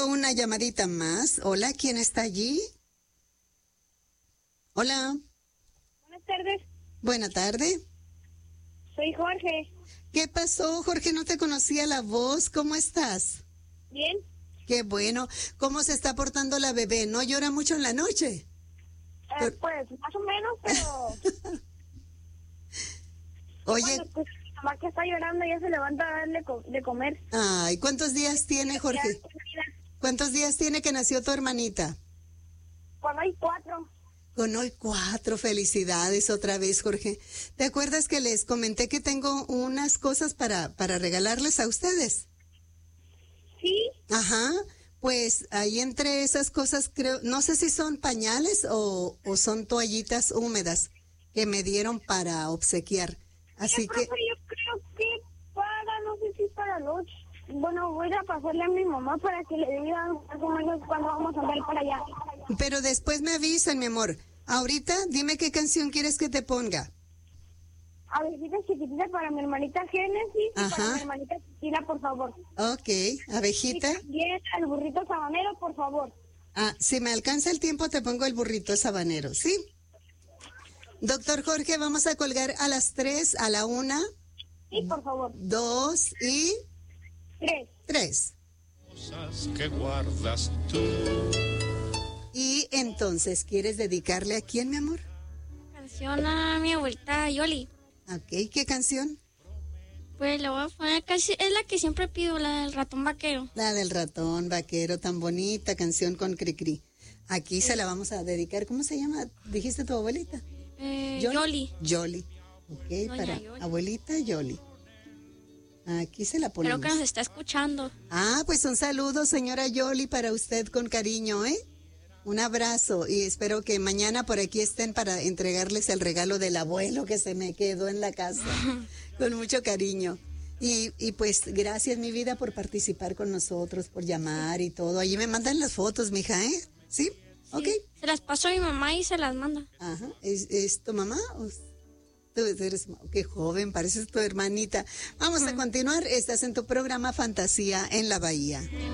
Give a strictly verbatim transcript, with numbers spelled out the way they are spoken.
Tengo una llamadita más. Hola, ¿quién está allí? Hola. Buenas tardes. Buena tarde. Soy Jorge. ¿Qué pasó, Jorge? No te conocía la voz. ¿Cómo estás? Bien. Qué bueno. ¿Cómo se está portando la bebé? ¿No llora mucho en la noche? Eh, Por- Pues más o menos, pero Oye, cuando pues, mi mamá que está llorando ya se levanta a darle co- de comer. ay, ¿cuántos días tiene, Jorge? Ya después mira, ¿Cuántos días tiene que nació tu hermanita? cuando hay cuatro. Con hoy cuatro, felicidades otra vez, Jorge. ¿Te acuerdas que les comenté que tengo unas cosas para, para regalarles a ustedes? Sí, Ajá, pues ahí entre esas cosas creo, no sé si son pañales o, o son toallitas húmedas que me dieron para obsequiar. Así yo, que, profe, yo creo que para, no sé si para los... Bueno, voy a pasarle a mi mamá para que le digan más o menos cuándo vamos a andar para allá. pero después me avisan, mi amor. Ahorita dime qué canción quieres que te ponga. Abejita chiquitita para mi hermanita Génesis y Ajá. para mi hermanita Cristina, por favor. Ok, Y abejita. también al burrito sabanero, por favor. Ah, si me alcanza el tiempo te pongo el burrito sabanero, ¿sí? Doctor Jorge, vamos a colgar a las tres, a la una, Sí, por favor. dos y Tres. tres. Cosas que guardas tú. Y entonces, ¿quieres dedicarle a quién, mi amor? Canción a mi abuelita Yoli. Ok, ¿qué canción? Pues le voy a poner casi, es la que siempre pido, la del ratón vaquero. La del ratón vaquero, tan bonita canción con Cricri. Aquí se la vamos a dedicar. ¿Cómo se llama? ¿Dijiste tu abuelita? Eh, Yoli. Yoli. Yoli. Ok, Doña para Yoli. abuelita Yoli. Aquí se la Creo ponemos. que nos está escuchando. Ah, pues un saludo, señora Yoli, para usted con cariño, ¿eh? Un abrazo y espero que mañana por aquí estén para entregarles el regalo del abuelo que se me quedó en la casa. Con mucho cariño. Y, y pues gracias, mi vida, por participar con nosotros, por llamar y todo. Allí me mandan las fotos, mija, ¿eh? ¿Sí? Ok. Se las paso a mi mamá y se las manda. Ajá. ¿Es, es tu mamá? ¿O tú eres, qué joven, pareces tu hermanita? Vamos a continuar. Estás en tu programa Fantasía en la Bahía.